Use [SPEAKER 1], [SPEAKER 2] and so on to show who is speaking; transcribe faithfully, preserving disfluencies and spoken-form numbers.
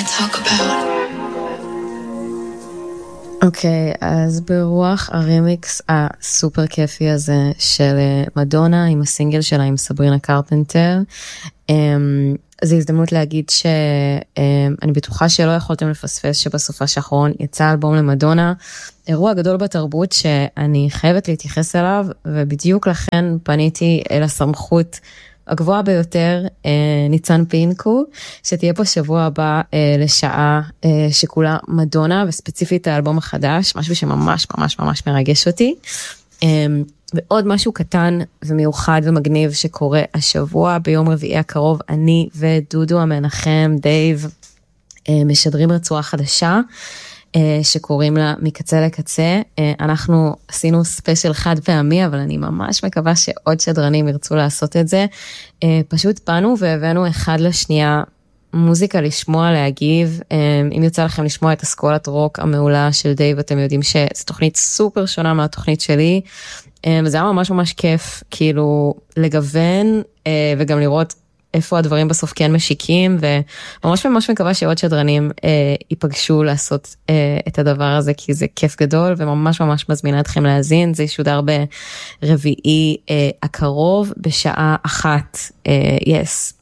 [SPEAKER 1] talk about.
[SPEAKER 2] אוקיי, okay, אז ברוח הרימיקס הסופר כיפי הזה של מדונה עם הסינגל שלה עם סברינה קרפנטר, זו הזדמנות להגיד שאני בטוחה שלא יכולתם לפספס שבסופה שאחרון יצא אלבום למדונה, אירוע גדול בתרבות שאני חייבת להתייחס אליו, ובדיוק לכן פניתי אל הסמכות הגבוהה ביותר, ניצן פינקו, שתהיה פה שבוע הבא לשעה שכולה מדונה, וספציפית האלבום החדש, משהו שממש ממש ממש מרגש אותי. ועוד משהו קטן ומיוחד ומגניב שקורה השבוע, ביום רביעי הקרוב, אני ודודו המנחם, דייב, משדרים רצועה חדשה, שקוראים לה מקצה לקצה. אנחנו עשינו ספיישל חד פעמי, אבל אני ממש מקווה שעוד שדרנים ירצו לעשות את זה. פשוט פנו והבאנו אחד לשנייה מוזיקה לשמוע, להגיב. אם יוצא לכם לשמוע את אסכולת רוק המעולה של דייב, אתם יודעים שזו תוכנית סופר שונה מהתוכנית שלי, וזה היה ממש ממש כיף, כאילו לגוון וגם לראות איפה הדברים בסוף כן משיקים, וממש ממש מקווה שעוד שדרנים אה, ייפגשו לעשות אה, את הדבר הזה, כי זה כיף גדול, וממש ממש מזמינה אתכם להאזין. זה ישודר ברביעי אה, הקרוב, בשעה אחת, אה, yes,